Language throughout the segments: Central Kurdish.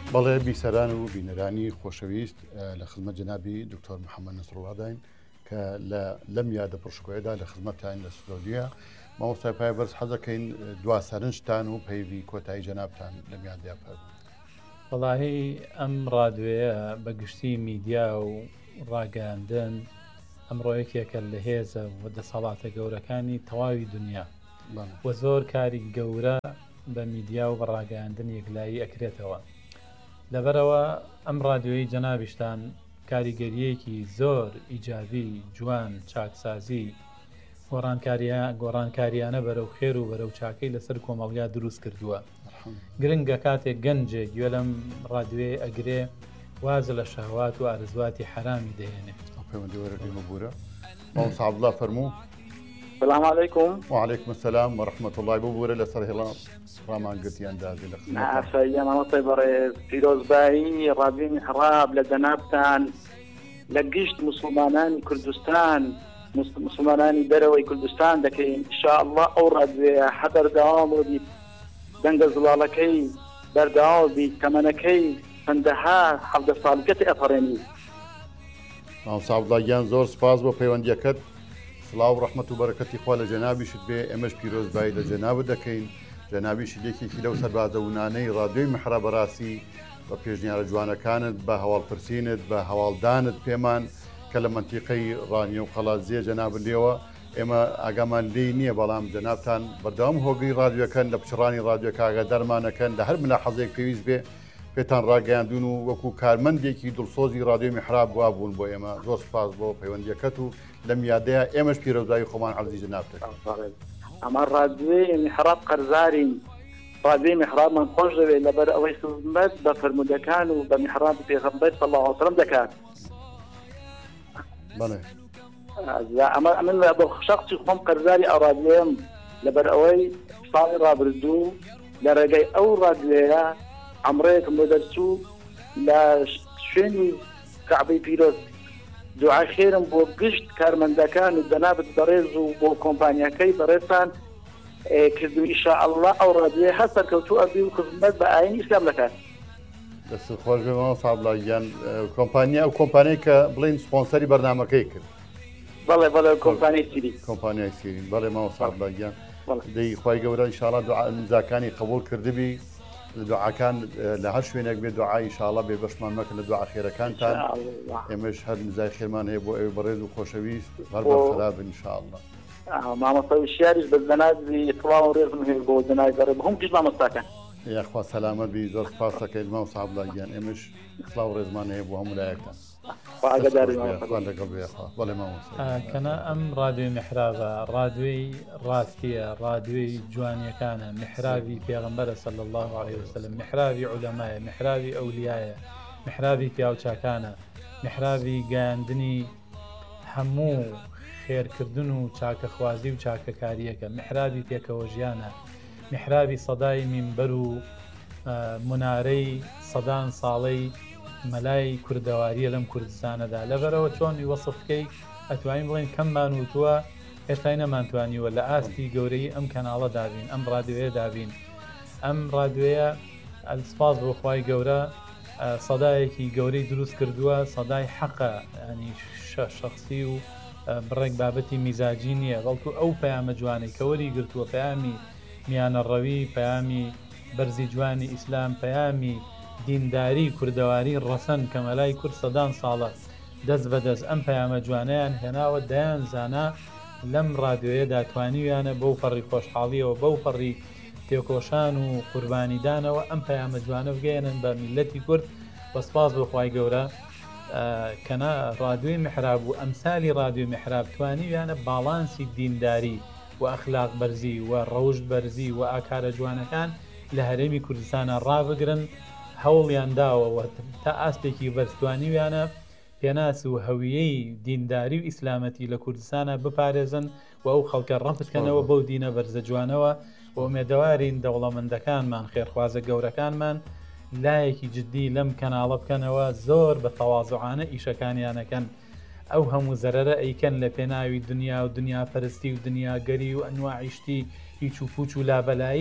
بەڵێ بیسەران و بینەرانی خۆشەویست لە خزمەت جەنابی دکتۆر محەممەد نەسڕڵڵاداین کە لەم یادە پڕشکۆیەدا لە خزمەتتان لە سلۆدیە مامۆستای پای بەرز حەزەکەین دواسەرنجتان و پەیوی کۆتایی جەنابتان لەم یادیا پەر. وەڵاهی ئەم ڕادوێیە بە گشتی میدیا و ڕاگەاندن ئەمڕۆیەکێکە لە هێزە و دەسەڵاتە گەورەکانی تەواوی دنیا و زۆر کاری گەورە بە میدیا و بە ڕاگەاندن یەکلایی ئەکرێتەوە. لەبەرەوە ئەم ڕادیۆیی جەنابیشتان کاریگەریەکی زۆر ئیجابی جوان چاکسازی گۆڕانکاریانە بەرەو خێر و بەرەو چاکەی لەسەر کۆمەڵگا دروست کردووە. گرنگە کاتێک گەنجێک گوێ لەم ڕادیۆیە ئەگرێ وازە لە شەهوات و ئارزواتی حرامی دەهێنێت. بورە سعبدڵا فەرموو. السلام عليكم. وعليكم السلام ورحمة الله بورە لەسەر هێڵا ڕامانگرتیاندازی لە خزمەتتان بەڕێز پیرۆزبایی ڕادیۆی میحراب لە دەنابتان لە گشت مسلمانانی کوردستان مسلمانانی دەرەوەی کوردستان دەکەین ئینشاءالله ئەو ڕادیۆیە بەردەوام بێت دەنگە زڵالەکەی بەردەوام بیت تەمەنەکەی چەندەها حەڤدە ساڵگەتی ئەپەڕێنی. سعبدڵاگیان زۆر سپاس بۆ پەیوەندیەکەت. سڵاو و ڕەحمەت و بەرەکەتی خوا لە جەنابیشت بێ. ئێمەش پیرۆزبایی لە جەنابت دەکەین. جەنابیشی لێکێکی لەو سەربازەونانەی ڕادیۆی میحراب بەڕاستی بە پێشنیارە جوانەکانت بە هەواڵپرسینت بە هەواڵدانت پێمان کە لە منتیقەی ڕانیە و قەڵازیە جەنابن لێەوە ئێمە ئاگامان لێی نییە، بەڵام جەنابتان بەردەوام هۆگەی ڕادیۆەکەن لە پچڕانی ڕادیۆکە ئاگادارمانەکەن لە هەر ملا حەزێک پێویست بێ پێتان ڕاگەیاندون و وەکو کارمەندێکی دڵسۆزی ڕادیۆی میحراب وا بوون بۆ ئێمە. زۆر سپاس بۆ پەیوەندیەکەت و لەم یادەیە ئێمەش پیرۆزایی خۆمان عەرزی جەنابتە. ئەمە ڕادیۆی میحراب قەرزاری ڕادیۆی میحراب من خۆش دەوێت لەبەر ئەوەی خزمەت بە فرمودەکان و بە میحرابی پێغەمبەر صلی الله علیه و سلم دەکات. بەڵێ من بە شخصی خۆم قەرزاری ئەو ڕادیۆم لەبەر ئەوەی ساڵی ڕابردوو لە ڕێگەی ئەو ڕادیۆیە ئەمڕۆیەکم بۆ دەرچوو لە شوێنی کەعبەی پیرۆز دوعای خێرم بۆ گشت کارمەندەکان و دەنابێت بەڕێز و بۆ کۆمپانیەکەی بەڕێزتان کردو ئینشاءالله ئەو ڕادیۆ هەر سەرکەوتوو ئەبی و خزمەت بە ئاینی ئیسلام دەکات. دەست خۆش بێمەوە سعبدڵاگیان کۆمپانیا ئەو کۆمپانیای کە بڵین سپۆنسەری بەرنامەکەی کرد. بەڵێ کۆمپانیای سیری کۆمپانیای سیرین. بەڵێ ماوە سعبدڵاگیان دەی خوای گەورە ئینشاءالله دوعاکانی قبول کردبی دوعاکان لە هەر شوێنێک بێ دوعای ئینشاءالله بێ بەشمان مەکە لە دوعا خێرەکانتان. ئێمەش هەر نزای خێرمان هەیە بۆ ئەوێ بەڕێز و خۆشەویست هەر بەخەراب ئینشاءالله. مامۆستای شیاریش بە جەنابی سڵاو و ڕێزم هەیە بۆ جەنابی بەڕێز هەموو گشت مامۆستاکان. یاخوا سەلامەت بی. زۆر سپاس دەکەین ماوە سعبدڵاگیان. ئێمەش سڵاو و ڕێزمان هەیە بۆ هەموو لایەکتان. کەنا ئەم ڕادیۆی میحرابە ڕادیۆی ڕاستیە، ڕادیۆی جوانیەکانە، میحرابی پێغەمبەرە صلی الله علیه وسلم، میحرابی عولەمایە، میحرابی ئەولیایە، میحرابی پیاوچاکانە، میحرابی گەیاندنی هەموو خێرکردن و چاکەخوازی و چاکەکاریەکە، میحرابی پێکەوە ژیانە، میحرابی سەدای مینبەر و منارەی سەدان ساڵەی مەلای کوردەواریە لەم کوردستانەدا. لەبەرەوە چۆنی وەسفکەی ئەتوانین بڵێن کەممان وتووە هێشتای نەمانتوانیوە لە ئاستی گەورەی ئەم کەناڵە دابین، ئەم ڕادیۆیە دابین. ئەم ڕادیۆیە سپاس بۆ خوای گەورە سەدایەکی گەورەی دروست کردووە، سەدای حەقە، ینی شەخسی و بڕێک بابەتی میزاجی نییە، بەڵکو ئەو پەیامە جوانەی کە وەری گرتووە، پەیامی میانەڕەوی، پەیامی بەرزی جوانی ئیسلام، پەیامی دینداری کوردەواری ڕەسەن کە مەلای کورد سەدان ساڵە دەست بەدەست ئەم پەیامە جوانەیان هێناوە دەیان زانا لەم ڕادیۆیەدا توانیویانە بەو پەڕی خۆشحاڵیەوە بەو پەڕی تێکۆشان و قوربانیدانەوە ئەم پەیامە جوانە بگەێنن بە میلەتی کورد. بە سپاس بخوای گەورە کەنا ڕادیۆی میحراب و ئەمسالی ڕادیۆی میحراب توانیویانە باڵانسی دینداری و ئەخلاق بەرزی و ڕەوشت بەرزی و ئاکارە جوانەکان لە هەرێمی کوردستانە ڕابگرن. هەوڵیان داوەوە تا ئاستێکی بەرزتوانیویانە پێناس و هەویەی دینداری و ئیسلامەتی لە کوردستانە بپارێزن و ئەو خەڵکە ڕەفتکەنەوە بەو دینە بەرزە جوانەوە و ئومێدەوارین دەوڵەمەندەکانمان خێرخوازە گەورەکانمان لایەکی جددی لەم کەناڵە بکەنەوە، زۆر بە تەواضوعانە ئیشەکانیانەکەن. ئەو هەموو زەرەرە ئەیکەن لە پێناوی دنیا و دنیا پەرستی و دنیاگەری و ئەنواعیشتی هیچ و پوچ و لابەلایی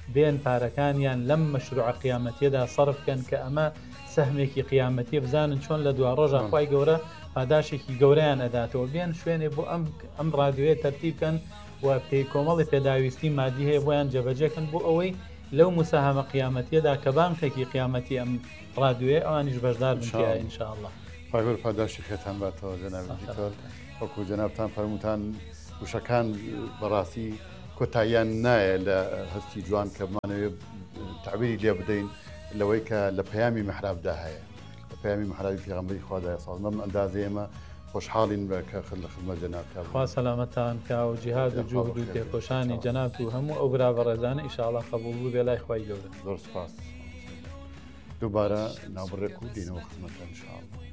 بێن پارەکانیان لەم مەشروع قیامەتیەدا سەرفکەن کە ئەمە سەهمێکی قیامەتی بزانن چۆن لە دوا ڕۆژە خی گەورە پاداشێکی گەورەیان ئەداتەوە بێن شوێنێ بۆ ئەم ڕادیۆیە تەرتیبکەن و پێی کۆمەڵی پێداویستی مادی هەیە بۆیان جێبەجێکن بۆ ئەوەی لەو مساهمە قیامەتیەدا کە بانکێکی قیامەتی ئەم ڕادیۆیە ئەوانیش بەشدار بنکە ئینشاءالله. پاگۆر پاداشی خێتان باتەوە جەنابی دیکتۆر وەکو جەنابتان فەرمووتان وشەکان بەڕاستی کۆتاییان نایە لە هەستی جوان کە بمانەوێت تعبیری لێ بدەین لەوەی کە لە پەیامی محرابدا هەیە لە پەیامی محرابی پێغەمبەری خوادای ساڵ مەم ئەندازە ئێمە خۆشحاڵین بە کە لە خزمەت جەنابتان خوا سەلامەتان کا و جیهاد و جوهد و تێکۆشانی جەناب و هەموو ئەو برا بەڕێزانە ئینشاءالله قبوڵ بوو بێ لای خوای گەورە. زۆر سپاس دووبارە ناوبڕێک و دینەوە خزمەتتان ئینشاءالله.